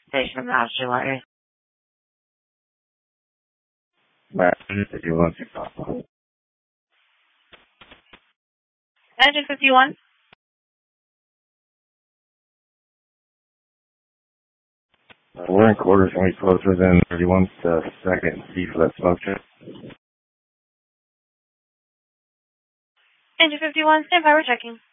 Station Master Letter. Engine 51. Engine 51. We're in quarters and we close within 31 second C for that smoke check. Engine 51, stand by, we're checking.